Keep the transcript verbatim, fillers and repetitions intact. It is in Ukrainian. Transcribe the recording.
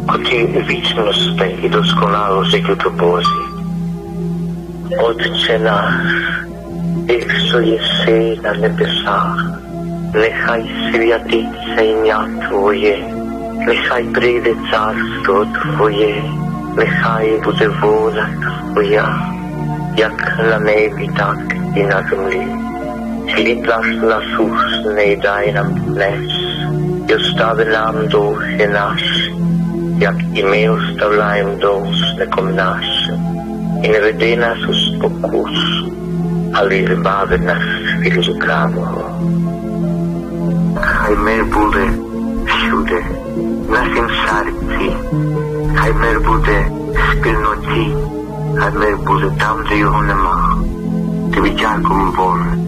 Ако ти вічността і досконало життю Божі. Отче наш, якщо єси на небесах, нехай святиться ім'я Твоє, нехай прийде царство Твоє, нехай буде воля Твоя, як на небі, так і на землі. Хліб наш насущний дай нам днес, і остави нам долги наші, як і ми оставляємо должником нашим. І не веди нас у спокусу, але збави нас від лукавого. Хай мир буде всюди, в нашім серці, хай мир буде в спільноті, хай мир буде там, де його нема. Тобі дякуємо, Боже.